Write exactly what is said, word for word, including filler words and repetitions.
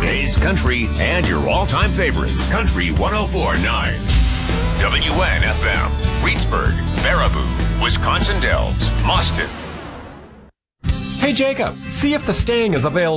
today's country and your all-time favorites. Country one oh four point nine. W N F M. Reedsburg, Baraboo, Wisconsin Dells, Mauston. Hey Jacob, see if the Stang is available